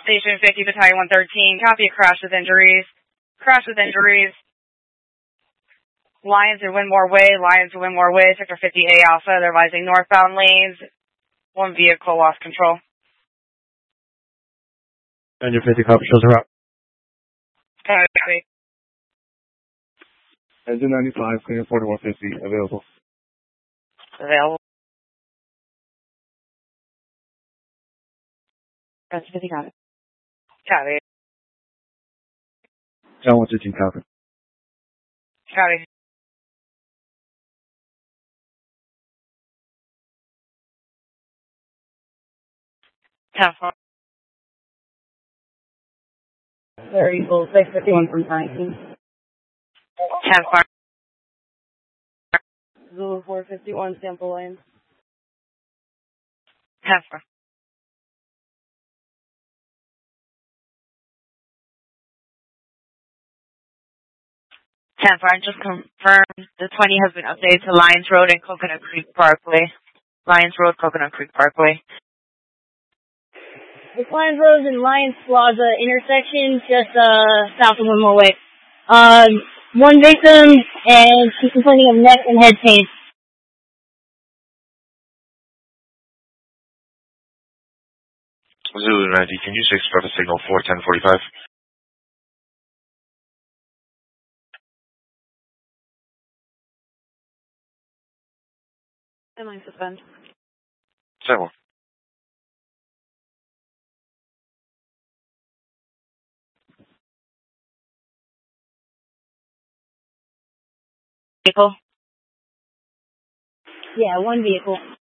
Station 50, Battalion 113. Copy a crash with injuries. Crash with injuries. Lions and Winmore Way. Lions and Winmore Way. Sector 50A Alpha. They're rising northbound lanes. One vehicle lost control. And your 50 copy shows a route. Copy. Engine 95, clear 4150, available. Available. That's 50 copy. Copy. John 113, copy. Copy. Tough. There equals 651 from 19. 10-4. Zulu 451, sample lane. 10-4. I just confirmed the 20 has been updated to Lions Road and Coconut Creek Parkway. Lions Road, Coconut Creek Parkway. It's Lions Road and Lions Plaza intersection, just south of Winmore Way. One victim, and she's complaining of neck and head pain. Zulu 90, can you express a signal 41045? Line suspend. 7. Vehicle? Yeah, one vehicle.